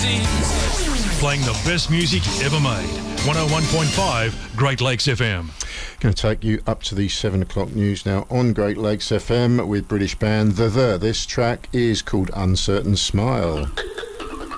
Playing the best music ever made. 101.5 Great Lakes FM. Going to take you up to the 7 o'clock news now on Great Lakes FM with British band The. This track is called Uncertain Smile.